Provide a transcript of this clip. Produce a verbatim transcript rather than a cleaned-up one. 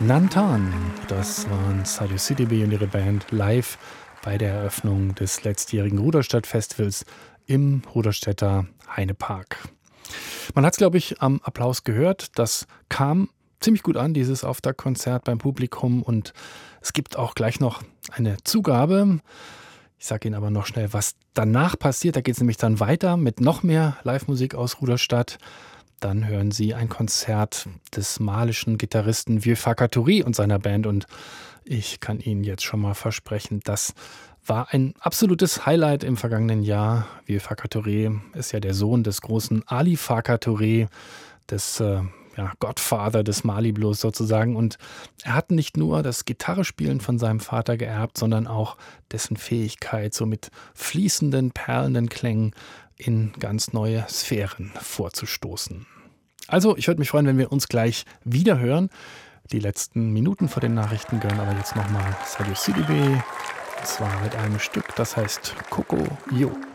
Nantan, das waren Sadio Sidibé und ihre Band live bei der Eröffnung des letztjährigen Ruderstadt-Festivals im Ruderstädter Heinepark. Man hat es, glaube ich, am Applaus gehört. Das kam ziemlich gut an, dieses Auftaktkonzert beim Publikum. Und es gibt auch gleich noch eine Zugabe. Ich sage Ihnen aber noch schnell, was danach passiert. Da geht es nämlich dann weiter mit noch mehr Live-Musik aus Ruderstadt. Dann hören Sie ein Konzert des malischen Gitarristen Vieux Facatory und seiner Band. Und ich kann Ihnen jetzt schon mal versprechen, das war ein absolutes Highlight im vergangenen Jahr. Vieux Facatory ist ja der Sohn des großen Ali Facatory, des äh, ja, Godfather des Mali Blues sozusagen. Und er hat nicht nur das Gitarrespielen von seinem Vater geerbt, sondern auch dessen Fähigkeit, so mit fließenden, perlenden Klängen in ganz neue Sphären vorzustoßen. Also, ich würde mich freuen, wenn wir uns gleich wieder hören. Die letzten Minuten vor den Nachrichten gehören aber jetzt nochmal Sadio Sidibé. Und zwar mit einem Stück, das heißt Coco Yo.